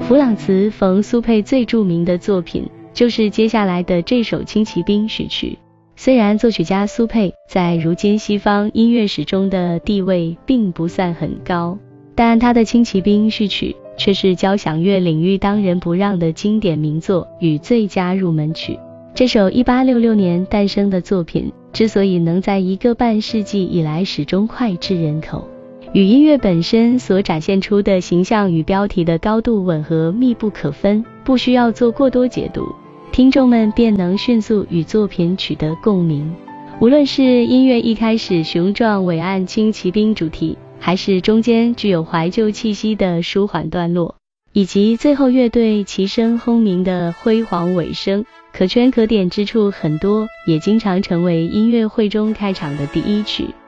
弗朗茨·冯·苏佩最著名的作品就是接下来的这首轻骑兵序曲。虽然作曲家苏佩在如今西方音乐史中的地位并不算很高，但他的轻骑兵序曲却是交响乐领域当仁不让的经典名作与最佳入门曲。这首1866年诞生的作品之所以能在1个半世纪以来始终脍炙人口，与音乐本身所展现出的形象与标题的高度吻合密不可分，不需要做过多解读，听众们便能迅速与作品取得共鸣。无论是音乐一开始雄壮伟岸轻骑兵主题，还是中间具有怀旧气息的舒缓段落，以及最后乐队齐声轰鸣的辉煌尾声，可圈可点之处很多，也经常成为音乐会中开场的第一曲。